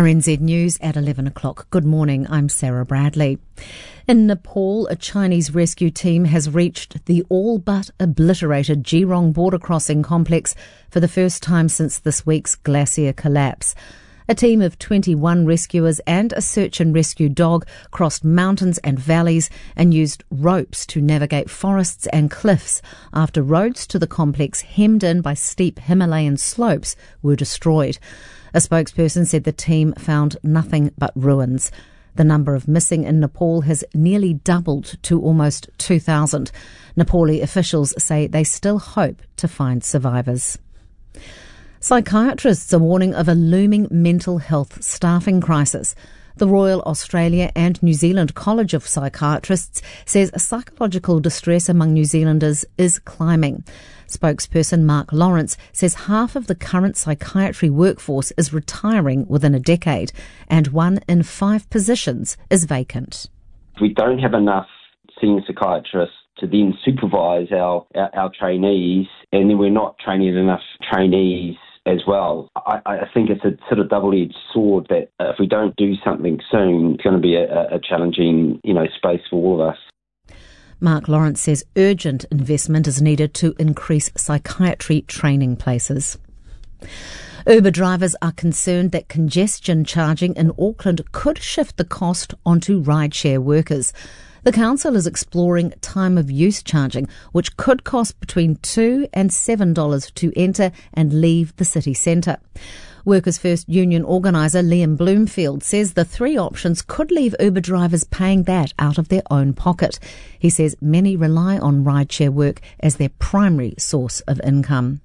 RNZ News at 11 o'clock. Good morning, I'm Sarah Bradley. In Nepal, a Chinese rescue team has reached the all but obliterated Geelong border crossing complex for the first time since this week's glacier collapse. A team of 21 rescuers and a search and rescue dog crossed mountains and valleys and used ropes to navigate forests and cliffs after roads to the complex, hemmed in by steep Himalayan slopes, were destroyed. A spokesperson said the team found nothing but ruins. The number of missing in Nepal has nearly doubled to almost 2,000. Nepali officials say they still hope to find survivors. Psychiatrists are warning of a looming mental health staffing crisis. The Royal Australia and New Zealand College of Psychiatrists says psychological distress among New Zealanders is climbing. Spokesperson Mark Lawrence says half of the current psychiatry workforce is retiring within a decade, and 1 in 5 positions is vacant. We don't have enough senior psychiatrists to then supervise our trainees, and then we're not training enough trainees as well. I think it's a sort of double-edged sword that if we don't do something soon, it's going to be a challenging, space for all of us. Mark Lawrence says urgent investment is needed to increase psychiatry training places. Uber drivers are concerned that congestion charging in Auckland could shift the cost onto rideshare workers. The council is exploring time of use charging, which could cost between $2 and $7 to enter and leave the city centre. Workers' First Union organiser Liam Bloomfield says the 3 options could leave Uber drivers paying that out of their own pocket. He says many rely on rideshare work as their primary source of income.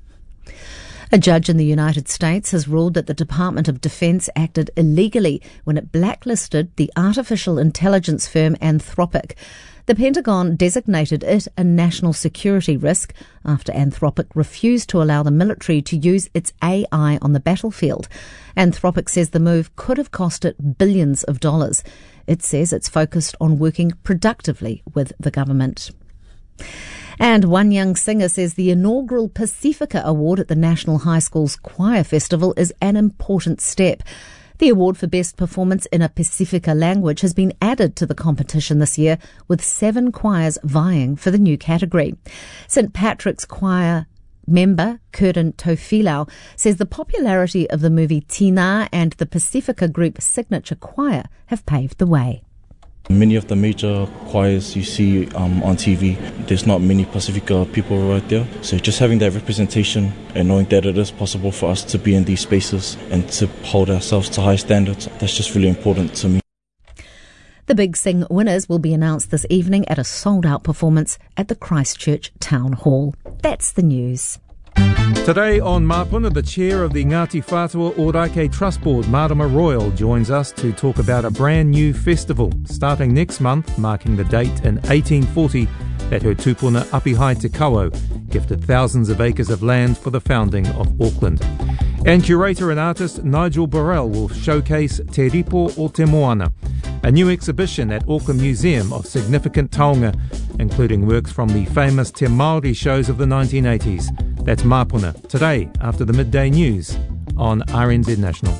A judge in the United States has ruled that the Department of Defense acted illegally when it blacklisted the artificial intelligence firm Anthropic. The Pentagon designated it a national security risk after Anthropic refused to allow the military to use its AI on the battlefield. Anthropic says the move could have cost it billions of dollars. It says it's focused on working productively with the government. And one young singer says the inaugural Pacifica Award at the National High School's Choir Festival is an important step. The award for Best Performance in a Pacifica language has been added to the competition this year, with 7 choirs vying for the new category. St Patrick's Choir member Curtin Tofilau says the popularity of the movie Tina and the Pacifica Group signature choir have paved the way. Many of the major choirs you see on TV, there's not many Pacifica people right there. So just having that representation and knowing that it is possible for us to be in these spaces and to hold ourselves to high standards, that's just really important to me. The Big Sing winners will be announced this evening at a sold-out performance at the Christchurch Town Hall. That's the news. Today on Mapuna, the chair of the Ngāti Whātua Ōrākei Trust Board, Marama Royal, joins us to talk about a brand new festival starting next month, marking the date in 1840 that her tupuna Apihai Te Kawau gifted thousands of acres of land for the founding of Auckland. And curator and artist Nigel Burrell will showcase Te Ripo o Te Moana, a new exhibition at Auckland Museum of significant taonga, including works from the famous Te Māori shows of the 1980s. That's Mapuna, today after the midday news on RNZ National.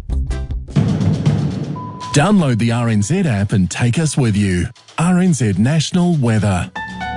Download the RNZ app and take us with you. RNZ National Weather.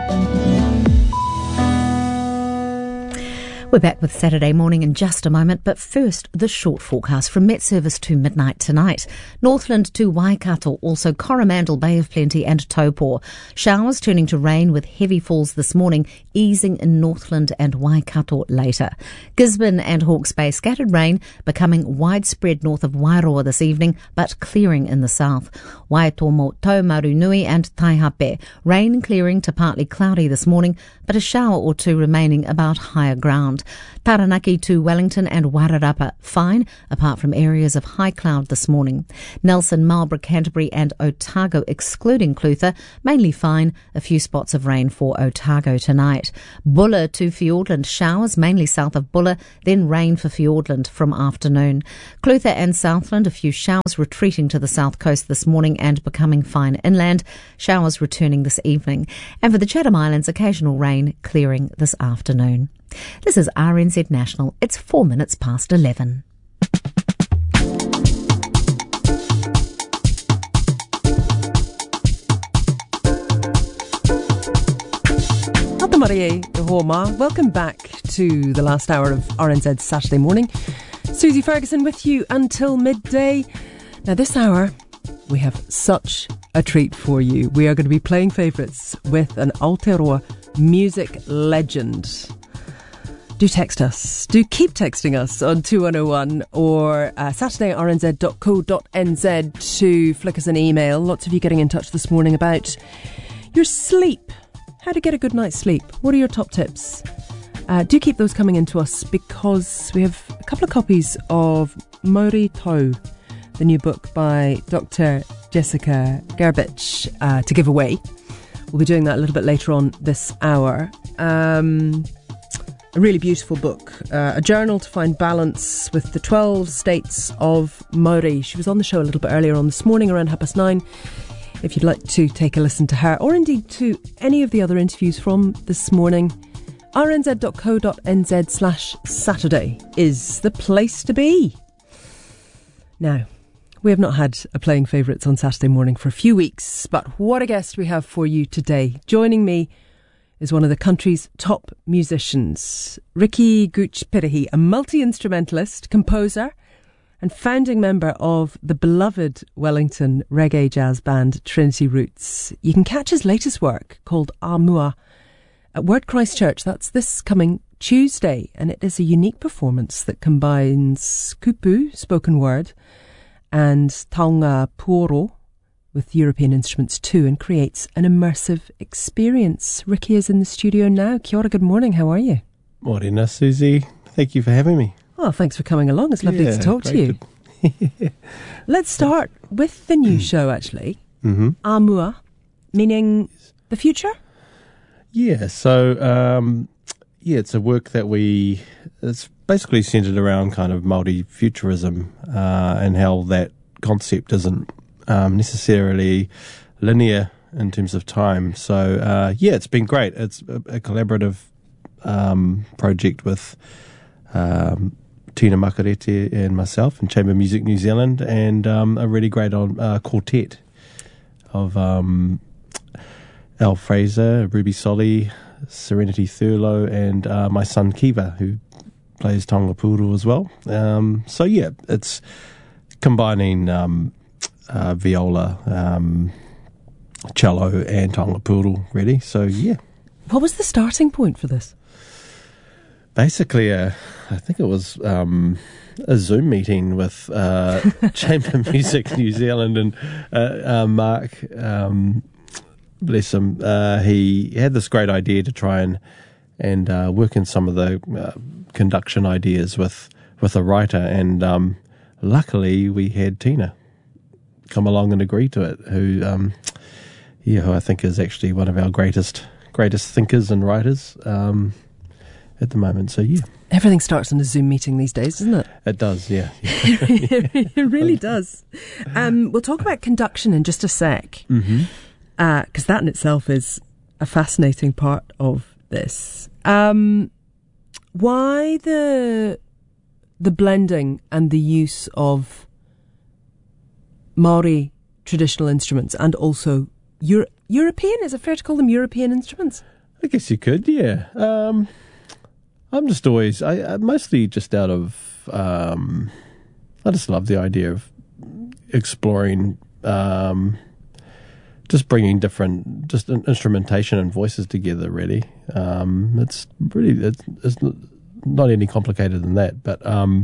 We're back with Saturday morning in just a moment, but first, the short forecast from Met Service to midnight tonight. Northland to Waikato, also Coromandel, Bay of Plenty and Taupō. Showers turning to rain with heavy falls this morning, easing in Northland and Waikato later. Gisborne and Hawke's Bay, scattered rain becoming widespread north of Wairoa this evening, but clearing in the south. Waitomo, Taumarunui and Taihape, rain clearing to partly cloudy this morning, but a shower or two remaining about higher ground. Taranaki to Wellington and Wairarapa, fine, apart from areas of high cloud this morning. Nelson, Marlborough, Canterbury and Otago, excluding Clutha, mainly fine, a few spots of rain for Otago tonight. Bulla to Fiordland, showers mainly south of Bulla, then rain for Fiordland from afternoon. Clutha and Southland, a few showers retreating to the south coast this morning and becoming fine inland, showers returning this evening. And for the Chatham Islands, occasional rain clearing this afternoon. This is RNZ National. It's 4 minutes past 11. Marie Homa. Welcome back to the last hour of RNZ Saturday Morning. Susie Ferguson with you until midday. Now this hour, we have such a treat for you. We are going to be playing favourites with an Aotearoa music legend. Do text us. Do keep texting us on 2101 or saturdayrnz.co.nz to flick us an email. Lots of you getting in touch this morning about your sleep. How to get a good night's sleep. What are your top tips? Do keep those coming in to us because we have a couple of copies of Mauri Tau, the new book by Dr. Jessica Gerbich, to give away. We'll be doing that a little bit later on this hour. A really beautiful book, a journal to find balance with the 12 states of Mauri. She was on the show a little bit earlier on this morning around 9:30. If you'd like to take a listen to her, or indeed to any of the other interviews from this morning, rnz.co.nz/Saturday is the place to be. Now, we have not had a playing favourites on Saturday morning for a few weeks, but what a guest we have for you today. Joining me is one of the country's top musicians, Ricky Gooch Pirihi, a multi-instrumentalist, composer and founding member of the beloved Wellington reggae jazz band Trinity Roots. You can catch his latest work called Amua at Word Christchurch. That's this coming Tuesday, and it is a unique performance that combines kupu, spoken word, and taonga puoro with European instruments too, and creates an immersive experience. Ricky is in the studio now. Kia ora, good morning. How are you? Morena, Susie. Thank you for having me. Oh, thanks for coming along. It's lovely to talk to you. Let's start with the new show, actually. Mm-hmm. Amua, meaning the future? Yeah, so, it's a work that it's basically centred around kind of Māori-futurism and how that concept isn't necessarily linear in terms of time. So, it's been great. It's a collaborative project with Tina Makarete and myself and Chamber Music New Zealand, and a really great quartet of Al Fraser, Ruby Solly, Serenity Thurlow, and my son Kiva, who plays taonga puoro as well. It's combining viola, cello and taonga puoro, really. So, yeah. What was the starting point for this? Basically, I think it was a Zoom meeting with Chamber Music New Zealand, and Mark, bless him, he had this great idea to try and work in some of the conduction ideas with a writer, and luckily we had Tina come along and agree to it, who I think is actually one of our greatest thinkers and writers at the moment. So, yeah. Everything starts in a Zoom meeting these days, doesn't it? It does, yeah. It really does. We'll talk about conduction in just a sec, because that in itself is a fascinating part of this. Why the blending and the use of Māori traditional instruments and also European? Is it fair to call them European instruments? I guess you could, yeah. I'm just always, I mostly just out of, I just love the idea of exploring, just bringing different, just instrumentation and voices together, really. It's not any complicated than that, but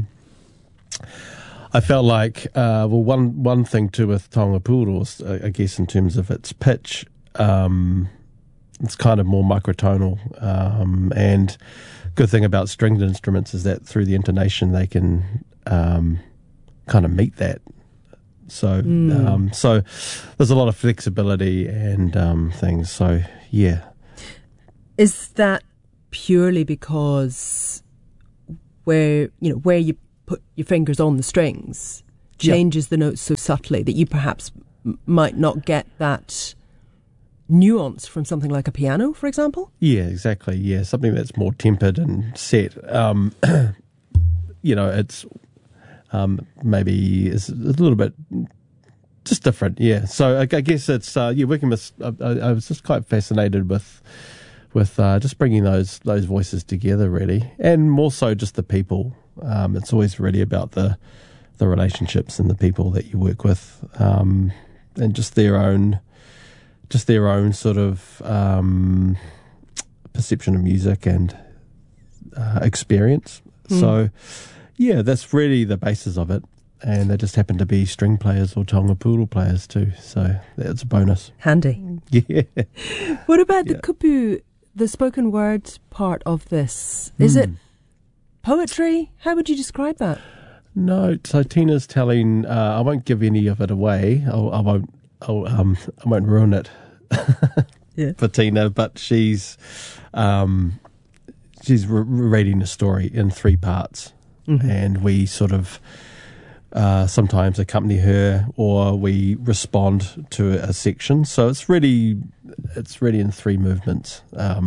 I felt like, one thing too with taonga puoro, I guess in terms of its pitch, it's kind of more microtonal, and good thing about stringed instruments is that through the intonation they can kind of meet that. So so there's a lot of flexibility and things. So, yeah. Is that purely because where you put your fingers on the strings changes the notes so subtly that you perhaps might not get that nuance from something like a piano, for example? Yeah, exactly. Yeah, something that's more tempered and set. It's maybe is a little bit just different. Yeah. So I guess it's working with. I was just quite fascinated with with just bringing those voices together, really, and more so just the people. It's always really about the relationships and the people that you work with, and just their own sort of perception of music and experience. So, yeah, that's really the basis of it. And they just happen to be string players or tonga poodle players too. So that's a bonus. Handy. Yeah. What about the kupu, the spoken word part of this? Is it poetry? How would you describe that? No, so Tina's telling. I won't give any of it away. I won't ruin it for Tina. But she's reading a story in 3 parts, and we sort of sometimes accompany her, or we respond to a section. So it's really in 3 movements,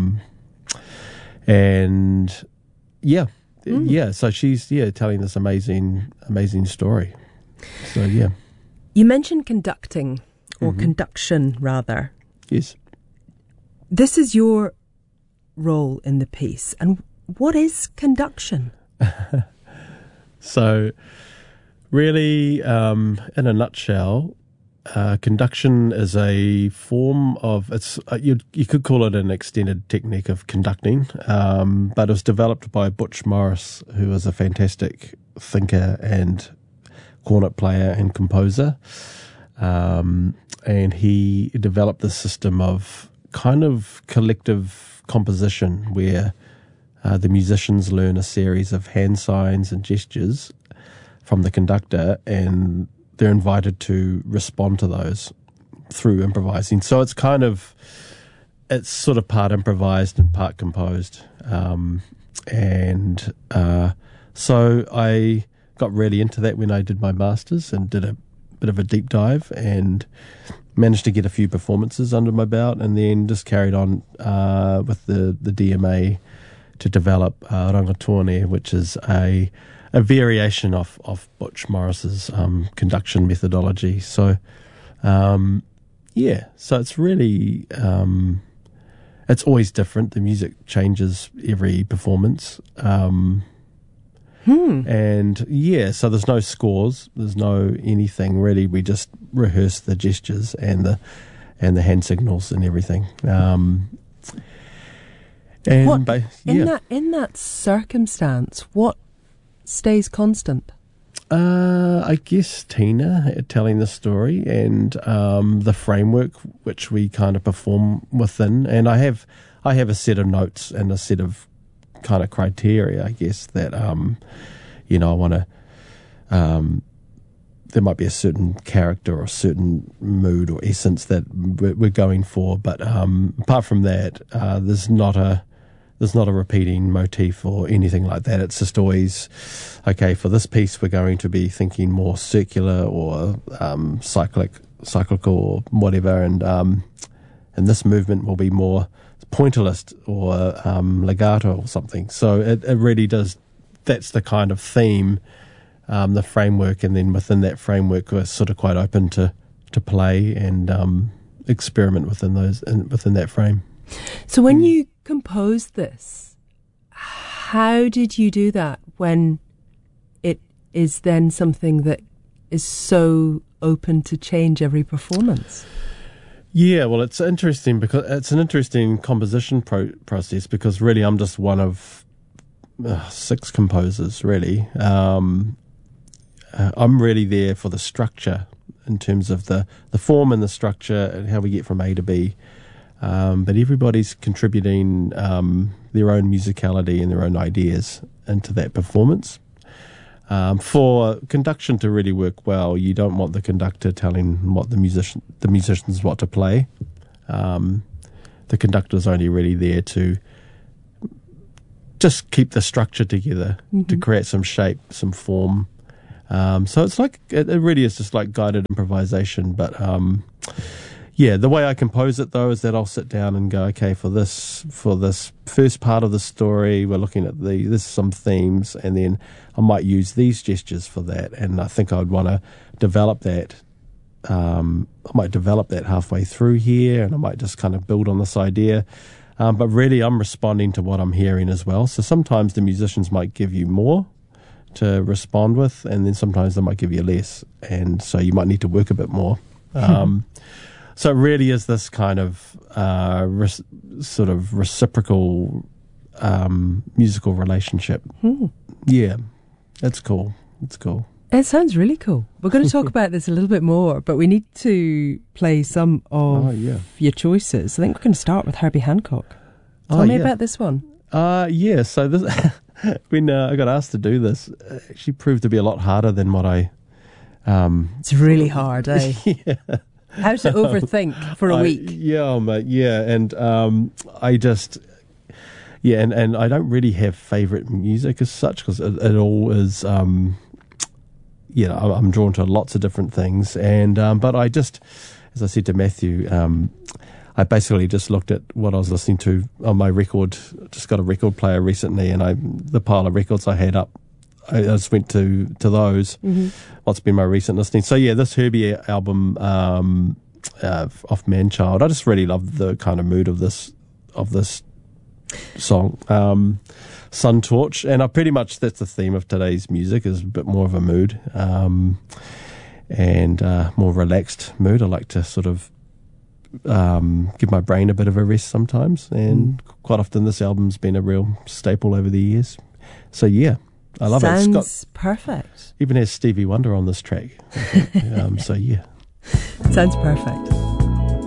and yeah. Yeah, so she's telling this amazing story. So yeah. You mentioned conducting, or conduction rather. Yes. This is your role in the piece, and what is conduction? So, really, in a nutshell, conduction is a form of you could call it an extended technique of conducting, but it was developed by Butch Morris, who is a fantastic thinker and cornet player and composer, and he developed this system of kind of collective composition where the musicians learn a series of hand signs and gestures from the conductor, and they're invited to respond to those through improvising. So it's sort of part improvised and part composed. So I got really into that when I did my master's and did a bit of a deep dive and managed to get a few performances under my belt, and then just carried on with the DMA to develop Rangatone, which is a variation of Butch Morris's conduction methodology. So, so it's really, it's always different. The music changes every performance. And so there's no scores, there's no anything really. We just rehearse the gestures and the hand signals and everything. In that circumstance, what stays constant? I guess Tina telling the story and the framework which we kind of perform within, and I have a set of notes and a set of kind of criteria, I guess, that I want to. There might be a certain character or a certain mood or essence that we're going for, but apart from that, there's not a repeating motif or anything like that. It's just always, okay, for this piece we're going to be thinking more circular or cyclical or whatever, and this movement will be more pointillist or legato or something. So it really does, that's the kind of theme, the framework, and then within that framework we're sort of quite open to play and experiment within that frame. So when you composed this, how did you do that when it is then something that is so open to change every performance? Yeah, well, it's interesting because it's an interesting composition process, because really I'm just one of 6 composers, really. I'm really there for the structure in terms of the form and the structure and how we get from A to B. But everybody's contributing their own musicality and their own ideas into that performance. For conduction to really work well, you don't want the conductor telling the musicians what to play. The conductor's only really there to just keep the structure together, to create some shape, some form. So it's like, it really is just like guided improvisation, but the way I compose it though is that I'll sit down and go, okay, for this first part of the story, we're looking at this some themes, and then I might use these gestures for that, and I think I would want to develop that. I might develop that halfway through here, and I might just kind of build on this idea. But really, I'm responding to what I'm hearing as well. So sometimes the musicians might give you more to respond with, and then sometimes they might give you less, and so you might need to work a bit more. So it really is this kind of sort of reciprocal musical relationship. Yeah, it's cool. It's cool. It sounds really cool. We're going to talk about this a little bit more, but we need to play some of your choices. I think we're going to start with Herbie Hancock. Tell me about this one. Yeah, so this, when I got asked to do this, it actually proved to be a lot harder than what I... it's really hard, eh? Yeah. How to overthink for a week. Yeah, mate, yeah. And I just... Yeah, and I don't really have favourite music as such, because it all is... I'm drawn to lots of different things, and but I just, as I said to Matthew, I basically just looked at what I was listening to on my record. Just got a record player recently, and the pile of records I had up, I just went to those. Mm-hmm. What's been my recent listening? So yeah, this Herbie album off Manchild, I just really love the kind of mood of this song. Sun Torch, and pretty much that's the theme of today's music, is a bit more of a mood, and more relaxed mood. I like to sort of give my brain a bit of a rest sometimes, and quite often this album's been a real staple over the years. So yeah, I love it. Sounds perfect. Even has Stevie Wonder on this track. So yeah. Sounds perfect.